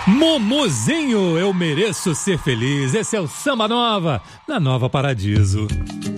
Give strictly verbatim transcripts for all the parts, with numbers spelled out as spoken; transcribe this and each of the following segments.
Mumuzinho, eu mereço ser feliz. Esse é o Samba Nova, na Nova Paradiso.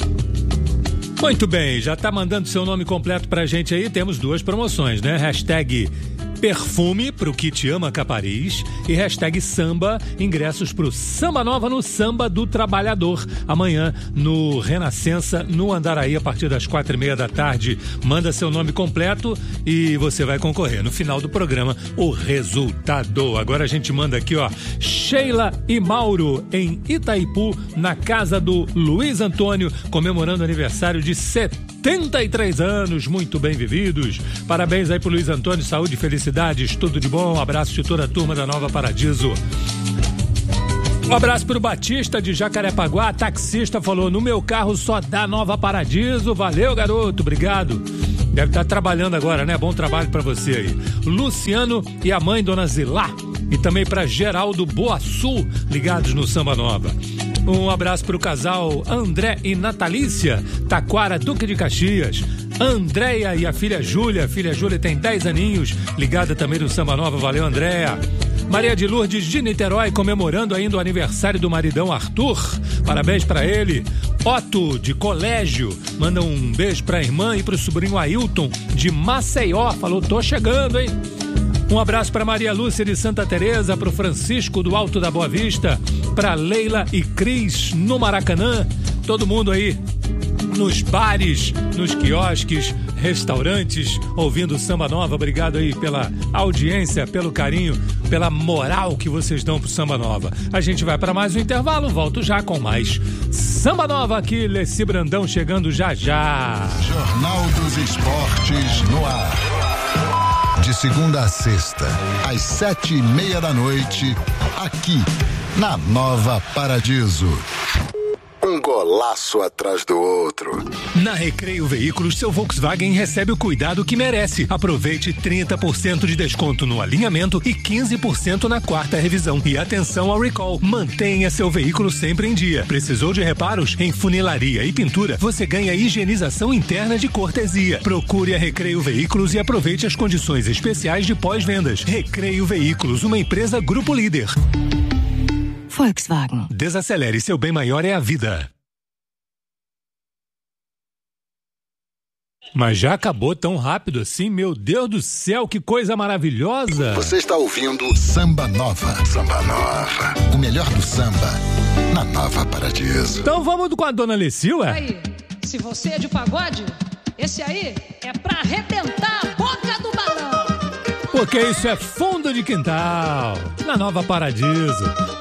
Muito bem, já tá mandando seu nome completo pra gente aí. Temos duas promoções, né? Hashtag perfume pro Kit Ama Capariz e hashtag samba, ingressos pro Samba Nova no Samba do Trabalhador, amanhã no Renascença, no Andaraí, a partir das quatro e meia da tarde. Manda seu nome completo e você vai concorrer no final do programa o resultado. Agora a gente manda aqui, ó, Sheila e Mauro em Itaipu, na casa do Luiz Antônio, comemorando o aniversário de setenta e três anos, muito bem vividos. Parabéns aí pro Luiz Antônio, saúde e felicidades, tudo de bom. Um abraço de toda a turma da Nova Paradiso. Um abraço pro Batista de Jacarepaguá, taxista, falou: no meu carro só dá Nova Paradiso. Valeu, garoto, obrigado. Deve estar trabalhando agora, né? Bom trabalho pra você aí. Luciano e a mãe, Dona Zilá. E também pra Geraldo Boaçu, ligados no Samba Nova. Um abraço pro casal André e Natalícia, Taquara, Duque de Caxias. Andréia e a filha Júlia. A filha Júlia tem dez aninhos, ligada também no Samba Nova. Valeu, Andréia. Maria de Lourdes de Niterói, comemorando ainda o aniversário do maridão Arthur. Parabéns pra ele. Otto, de Colégio, manda um beijo pra irmã e pro sobrinho Ailton, de Maceió. Falou: tô chegando, hein? Um abraço para Maria Lúcia de Santa Teresa, para o Francisco do Alto da Boa Vista, para Leila e Cris no Maracanã. Todo mundo aí nos bares, nos quiosques, restaurantes, ouvindo Samba Nova. Obrigado aí pela audiência, pelo carinho, pela moral que vocês dão pro Samba Nova. A gente vai para mais um intervalo, volto já com mais Samba Nova aqui, Leci Brandão chegando já já. Jornal dos Esportes no ar. De segunda a sexta, às sete e meia da noite, aqui na Nova Paradiso. Um golaço atrás do outro. Na Recreio Veículos, seu Volkswagen recebe o cuidado que merece. Aproveite trinta por cento de desconto no alinhamento e quinze por cento na quarta revisão. E atenção ao recall. Mantenha seu veículo sempre em dia. Precisou de reparos em funilaria e pintura? Você ganha higienização interna de cortesia. Procure a Recreio Veículos e aproveite as condições especiais de pós-vendas. Recreio Veículos, uma empresa Grupo Líder. Volkswagen. Desacelere, seu bem maior é a vida. Mas já acabou tão rápido assim? Meu Deus do céu, que coisa maravilhosa! Você está ouvindo Samba Nova. Samba Nova. O melhor do samba na Nova Paradiso. Então vamos com a Dona Leci, ué? Aí, se você é de pagode, esse aí é pra arrebentar a boca do balão. Porque isso é fundo de quintal, na Nova Paradiso.